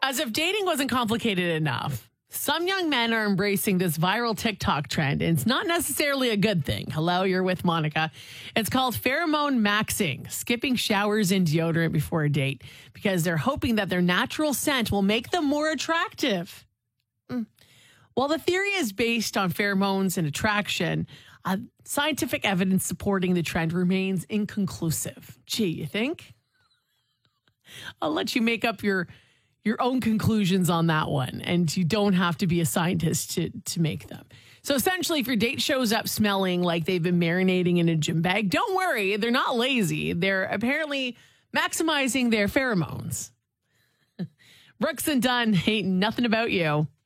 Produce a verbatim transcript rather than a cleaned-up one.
As if dating wasn't complicated enough, some young men are embracing this viral TikTok trend, and it's not necessarily a good thing. Hello, you're with Monica. It's called pheromone maxing, skipping showers and deodorant before a date because they're hoping that their natural scent will make them more attractive. Mm. While the theory is based on pheromones and attraction, uh, scientific evidence supporting the trend remains inconclusive. Gee, you think? I'll let you make up your your own conclusions on that one, and you don't have to be a scientist to, to make them. So essentially, if your date shows up smelling like they've been marinating in a gym bag, don't worry, they're not lazy. They're apparently maximizing their pheromones. Brooks and Dunn, ain't nothing about you.